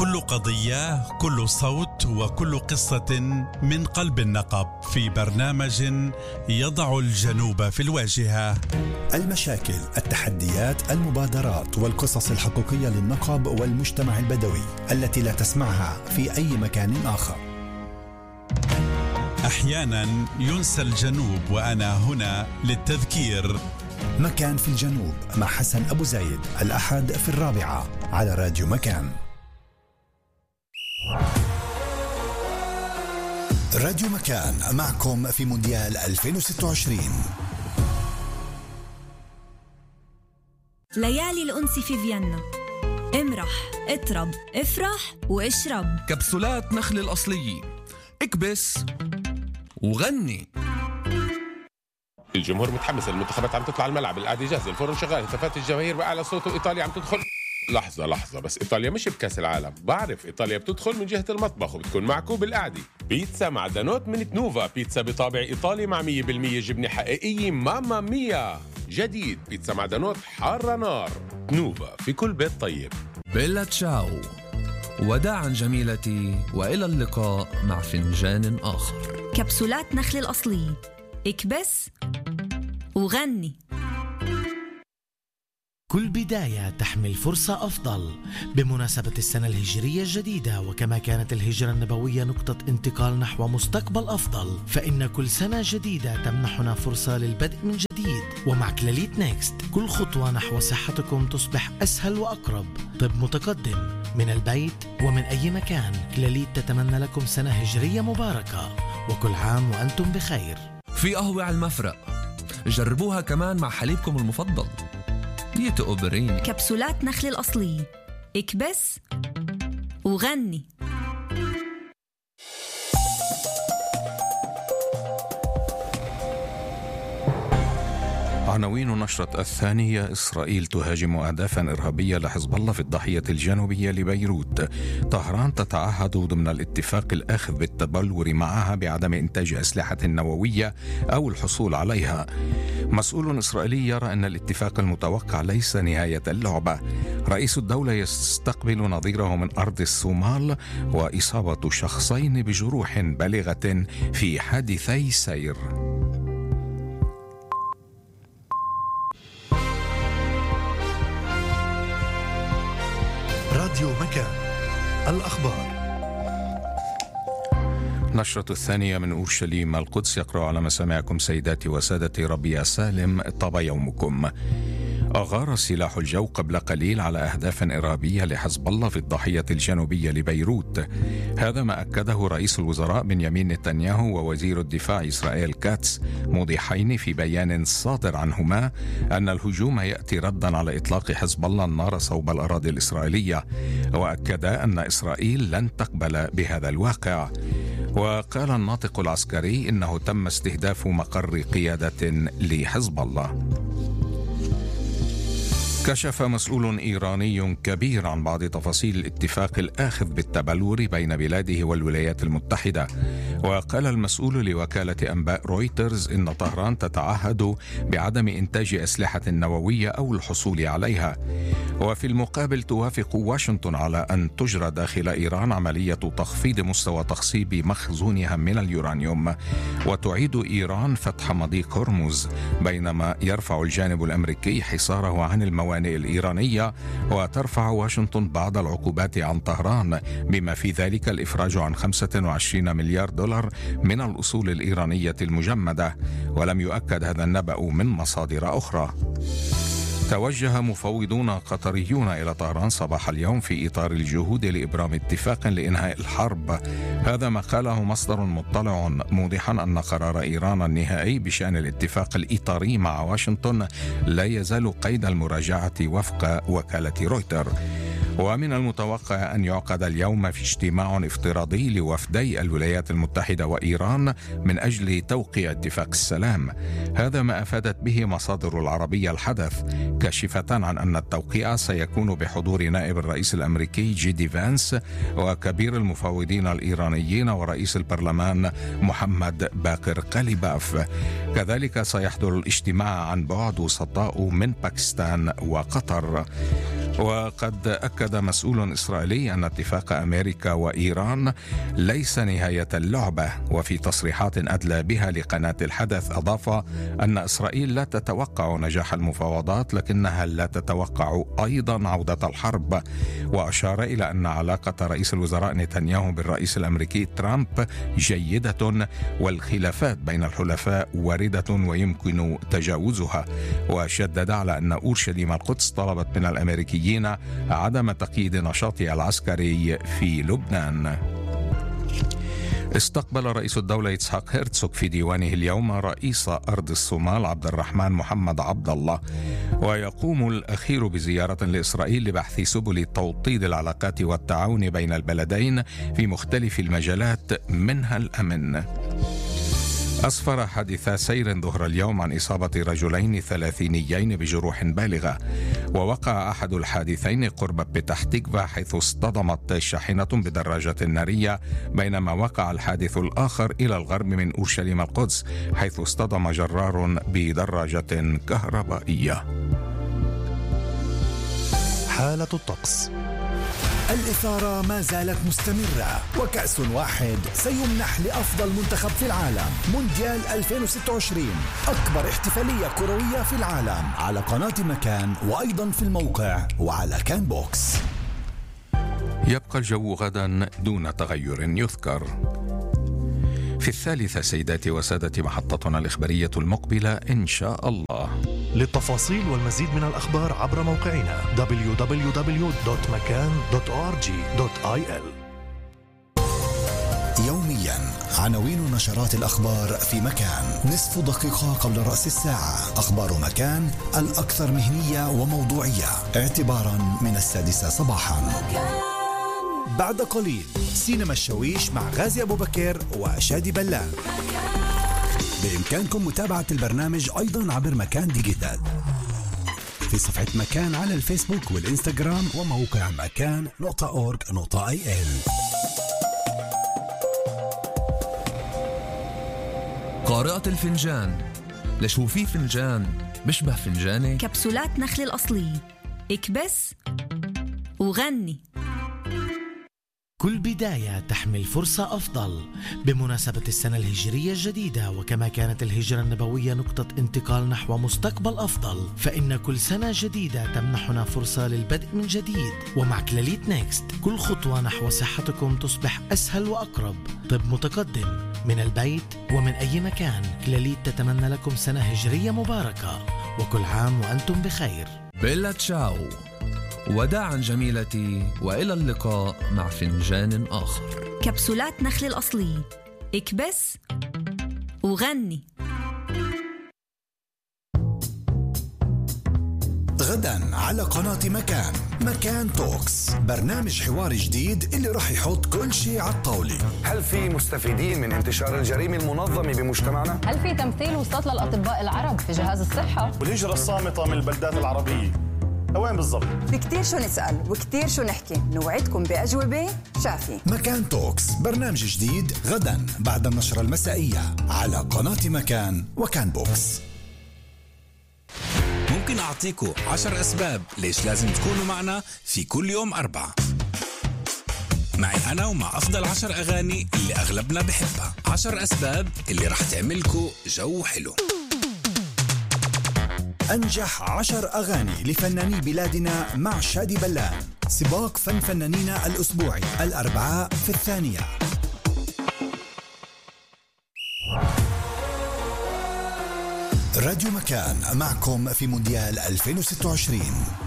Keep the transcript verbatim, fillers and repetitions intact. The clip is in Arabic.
كل قضية، كل صوت، وكل قصة من قلب النقب في برنامج يضع الجنوب في الواجهة. المشاكل، التحديات، المبادرات والقصص الحقيقية للنقب والمجتمع البدوي التي لا تسمعها في أي مكان آخر. أحيانا ينسى الجنوب وأنا هنا للتذكير. مكان في الجنوب مع حسن أبو زايد، الأحد في الرابعة على راديو مكان. راديو مكان معكم في مونديال ألفين وستة وعشرين. ليالي الأنس في فيينا. امرح، اطرب، افرح واشرب. كبسولات نخل الأصلية، اكبس وغني. الجمهور متحمس، المنتخبات عم تطلع الملعب، القعده جاهزه، الفرن شغال، هتافات الجماهير بأعلى صوت، وإيطاليا عم تدخل. لحظة لحظة بس، إيطاليا مش بكأس العالم. بعرف إيطاليا بتدخل من جهة المطبخ وبتكون معكم بالقعدة. بيتزا معدنوت من تنوفا، بيتزا بطابع إيطالي مع مية بالمية جبنة حقيقية. ماما ميا جديد، بيتزا معدنوت حارة نار. تنوفا في كل بيت طيب. بيلا تشاو، وداعا جميلتي، وإلى اللقاء مع فنجان آخر. كبسولات نخل الأصلي، اكبس وغني. كل بداية تحمل فرصة أفضل. بمناسبة السنة الهجرية الجديدة، وكما كانت الهجرة النبوية نقطة انتقال نحو مستقبل أفضل، فإن كل سنة جديدة تمنحنا فرصة للبدء من جديد. ومع كلاليت نيكست كل خطوة نحو صحتكم تصبح أسهل وأقرب. طب متقدم من البيت ومن أي مكان. كلاليت تتمنى لكم سنة هجرية مباركة، وكل عام وأنتم بخير. في قهوة على المفرق، جربوها كمان مع حليبكم المفضل ديتو أوبريني. كبسولات نخل الأصلي، اكبس وغني. عناوين نشرة الثانية: إسرائيل تهاجم أهدافا إرهابية لحزب الله في الضاحية الجنوبية لبيروت. طهران تتعهد ضمن الاتفاق الآخذ بالتبلور معها بعدم إنتاج أسلحة نووية أو الحصول عليها. مسؤول إسرائيلي يرى أن الاتفاق المتوقع ليس نهاية اللعبة. رئيس الدولة يستقبل نظيره من أرض الصومال، وإصابة شخصين بجروح بالغة في حادثي سير. راديو مكان، الأخبار. نشرة الثانية من أورشليم القدس، يقرأ على مسامعكم سيداتي وسادتي ربي سالم، طاب يومكم. أغار سلاح الجو قبل قليل على أهداف إرهابية لحزب الله في الضاحية الجنوبية لبيروت. هذا ما أكده رئيس الوزراء بنيامين نتنياهو ووزير الدفاع إسرائيل كاتس، موضحين في بيان صادر عنهما أن الهجوم يأتي ردا على إطلاق حزب الله النار صوب الأراضي الإسرائيلية، وأكدا أن إسرائيل لن تقبل بهذا الواقع. وقال الناطق العسكري إنه تم استهداف مقر قيادة لحزب الله. كشف مسؤول إيراني كبير عن بعض تفاصيل الاتفاق الآخذ بالتبلور بين بلاده والولايات المتحدة. وقال المسؤول لوكالة أنباء رويترز إن طهران تتعهد بعدم إنتاج أسلحة نووية أو الحصول عليها، وفي المقابل توافق واشنطن على أن تجرى داخل إيران عملية تخفيض مستوى تخصيب مخزونها من اليورانيوم، وتعيد إيران فتح مضيق هرمز، بينما يرفع الجانب الأمريكي حصاره عن الموانئ الإيرانية، وترفع واشنطن بعض العقوبات عن طهران، بما في ذلك الإفراج عن خمسة وعشرين مليار دولار من الأصول الإيرانية المجمدة. ولم يؤكد هذا النبأ من مصادر أخرى. توجه مفوضون قطريون إلى طهران صباح اليوم في إطار الجهود لإبرام اتفاق لإنهاء الحرب. هذا ما قاله مصدر مطلع، موضحا أن قرار إيران النهائي بشأن الاتفاق الإطاري مع واشنطن لا يزال قيد المراجعة وفق وكالة رويتر. ومن المتوقع أن يعقد اليوم في اجتماع افتراضي لوفدي الولايات المتحدة وإيران من أجل توقيع اتفاق السلام. هذا ما أفادت به مصادر العربية الحدث، كاشفة عن أن التوقيع سيكون بحضور نائب الرئيس الأمريكي جي دي فانس وكبير المفاوضين الإيرانيين ورئيس البرلمان محمد باقر قليباف. كذلك سيحضر الاجتماع عن بعد وسطاء من باكستان وقطر. وقد أكد أكد مسؤول إسرائيلي أن اتفاق أمريكا وإيران ليس نهاية اللعبة. وفي تصريحات أدلى بها لقناة الحدث أضاف أن إسرائيل لا تتوقع نجاح المفاوضات لكنها لا تتوقع أيضا عودة الحرب. وأشار إلى أن علاقة رئيس الوزراء نتنياهو بالرئيس الأمريكي ترامب جيدة، والخلافات بين الحلفاء واردة ويمكن تجاوزها. وشدد على أن أورشليم القدس طلبت من الأمريكيين عدم تقييد نشاطها العسكري في لبنان. استقبل رئيس الدولة إسحاق هرتسوغ في ديوانه اليوم رئيس أرض الصومال عبد الرحمن محمد عبد الله، ويقوم الأخير بزيارة لإسرائيل لبحث سبل توطيد العلاقات والتعاون بين البلدين في مختلف المجالات منها الأمن. أسفر حادث سير ظهر اليوم عن إصابة رجلين ثلاثينيين بجروح بالغة، ووقع أحد الحادثين قرب بتح تكفا حيث اصطدمت شاحنة بدراجة نارية، بينما وقع الحادث الآخر إلى الغرب من أورشليم القدس حيث اصطدم جرار بدراجة كهربائية. حالة الطقس. الإثارة ما زالت مستمرة، وكأس واحد سيمنح لأفضل منتخب في العالم مونديال ألفين وستة وعشرين، أكبر احتفالية كروية في العالم، على قناة مكان وأيضا في الموقع وعلى كان بوكس. يبقى الجو غدا دون تغير يذكر. في الثالثة سيداتي وسادتي محطتنا الإخبارية المقبلة إن شاء الله. للتفاصيل والمزيد من الأخبار عبر موقعنا دبليو دبليو دبليو دوت مكان دوت أو آر جي دوت آي إل. يوميا عناوين نشرات الأخبار في مكان، نصف دقيقة قبل رأس الساعة، أخبار مكان الأكثر مهنية وموضوعية اعتبارا من السادسة صباحا. بعد قليل سينما الشويش مع غازي أبو بكر وشادي بلان. بإمكانكم متابعة البرنامج أيضا عبر مكان ديجيتال في صفحة مكان على الفيسبوك والإنستغرام وموقع مكان نقطة أورج نقطة آي إل. قارئة الفنجان، ليش هو في فنجان بشبه فنجاني؟ كبسولات نخل الأصلية، اكبس وغني. كل بداية تحمل فرصة أفضل. بمناسبة السنة الهجرية الجديدة وكما كانت الهجرة النبوية نقطة انتقال نحو مستقبل أفضل، فإن كل سنة جديدة تمنحنا فرصة للبدء من جديد. ومع كلاليت نيكست كل خطوة نحو صحتكم تصبح أسهل وأقرب. طب متقدم من البيت ومن أي مكان. كلاليت تتمنى لكم سنة هجرية مباركة وكل عام وأنتم بخير. بيلا تشاو، وداعا جميلتي، وإلى اللقاء مع فنجان آخر. كبسولات نخل الأصلية، اكبس وغني. غدا على قناة مكان، مكان توكس، برنامج حواري جديد اللي راح يحط كل شيء على الطاولة. هل في مستفيدين من انتشار الجريمة المنظمة بمجتمعنا؟ هل في تمثيل وسط للأطباء العرب في جهاز الصحة؟ والهجرة الصامتة من البلدات العربية وين بالضبط؟ في كتير شو نسأل وكتير شو نحكي، نوعدكم بأجوبة شافية. مكان توكس، برنامج جديد غدا بعد النشرة المسائية على قناة مكان وكان بوكس. ممكن أعطيكم عشر أسباب ليش لازم تكونوا معنا في كل يوم أربعة، معي أنا ومع أفضل عشر أغاني اللي أغلبنا بحبها. عشر أسباب اللي رح تعملكوا جو حلو. أنجح عشر أغاني لفناني بلادنا مع شادي بلان. سباق فن فنانينا الأسبوعي الأربعاء في الثانية. راديو مكان معكم في مونديال ألفين وستة وعشرين.